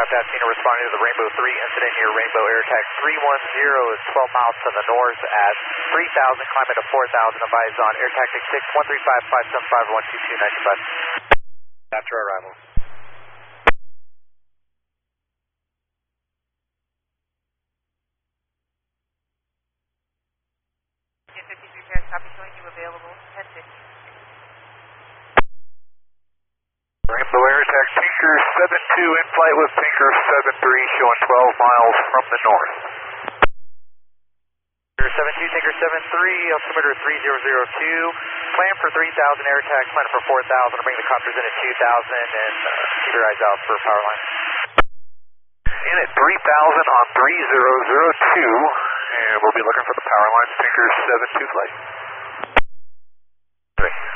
aircraft at scene responding to the Rainbow 3 incident near Rainbow AirTag 310 is 12 miles to the north at 3,000, climb to 4,000, advise on Air Tactic 6 135 575 122 95. After arrival. Jet 53 Paris, copy, showing you available 1050. Rainbow AirTag Tinker 72 in flight with Tinker 73 showing 12 miles from the north. Tinker 72, Tinker 73, altimeter 3002, plan for 3,000 AirTag, plan for 4,000, I'll bring the copters in at 2,000 and keep your eyes out for power line. In at 3,000 on 3002 and we'll be looking for the power lines, Tinker 72 flight. 3.